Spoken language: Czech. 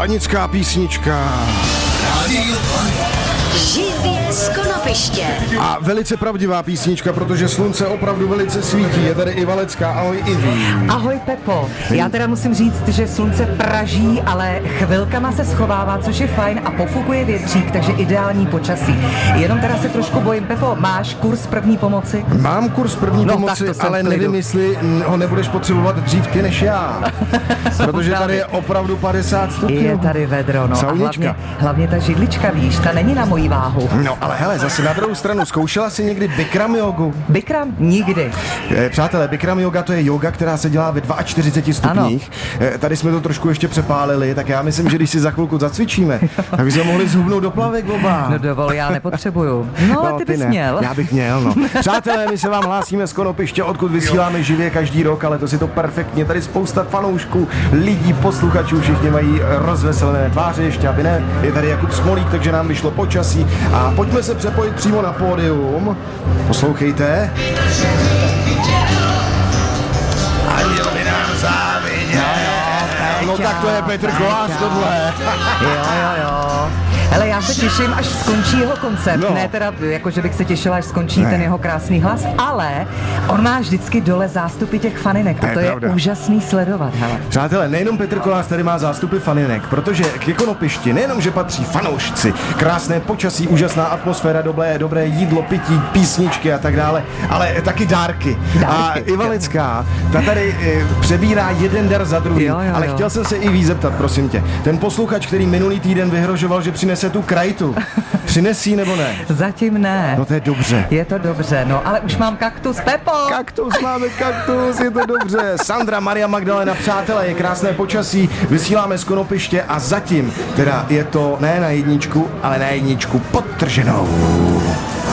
Lanická písnička. Živě z Konopiště. A velice pravdivá písnička, protože slunce opravdu velice svítí. Je tady i Valecká. Ahoj Iví. Ahoj Pepo. Já teda musím říct, že slunce praží, ale chvilkama se schovává, což je fajn a pofukuje větřík, takže ideální počasí. Jenom teda se trošku bojím, Pepo, máš kurz první pomoci? Mám kurz první pomoci, ale nevím, jestli ho nebudeš potřebovat dřív ty než já. Protože tady je opravdu 50 stupňů. Je tady vedro, no. Saunička. A hlavně ta židlička, víš, ta není na mojí váhu. No, ale hele, zase na druhou stranu, zkoušela jsi někdy Bikram jogu? Bikram? Nikdy. Přátelé, Bikram yoga, to je yoga, která se dělá ve 42 stupních. Tady jsme to trošku ještě přepálili, tak já myslím, že když si za chvilku zacvičíme, tak bychom mohli zhubnout do plavek oba. No dovol, já nepotřebuju. No, ale ty bys měl. Já bych měl, no. Přátelé, my se vám hlásíme z Konopiště, odkud vysíláme živě každý rok, ale to si to perfektně. Tady spousta fanoušků, lidí, posluchačů, všichni mají rozveselné tváře, ještě aby ne. Je tady Jakub Smolík, takže nám vyšlo počasí. A pojďme se přepojit přímo na pódium. Poslouchejte. Anděl by nám záviděl. No tak to je Petr Kolář tohle. Jo. Hele, já se těším, až skončí jeho koncert. No. Ne teda, jako že bych se těšila, až skončí ten jeho krásný hlas, ale on má vždycky dole zástupy těch faninek a to je úžasný sledovat. Hele. Přátelé, nejenom Petr Kolář tady má zástupy faninek, protože k Konopišti nejenom, že patří fanoušci, krásné počasí, úžasná atmosféra, dobré jídlo, pití, písničky a tak dále, ale taky dárky. A i Valecká, ta tady přebírá jeden dar za druhý, ale chtěl jsem se i víc zeptat, prosím tě. Ten posluchač, který minulý týden vyhrožoval, že přinese tu krajtu, přinesí nebo ne? Zatím ne. No to je dobře. Je to dobře, no, ale už mám kaktus, Pepo. Máme kaktus, je to dobře. Sandra, Maria Magdalena, přátelé, je krásné počasí, vysíláme z Konopiště a zatím teda je to ne na jedničku, ale na jedničku podtrženou.